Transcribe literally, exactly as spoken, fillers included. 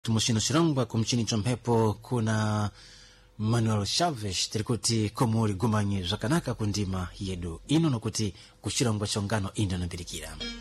tumushino shirangwa kumchini chompepo kuna Manuel Chaves tirikuti komuri gumanyi zvakanaka kundima yedu ino nokuti kushirangwa chongano indo nambirikira.